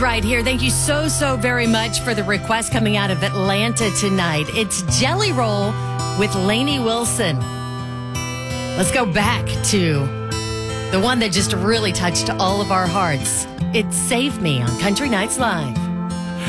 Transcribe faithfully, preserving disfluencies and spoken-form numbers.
Right here. Thank you so, so very much for the request coming out of Atlanta tonight. It's Jelly Roll with Lainey Wilson. Let's go back to the one that just really touched all of our hearts. It Saved Me on Country Nights Live.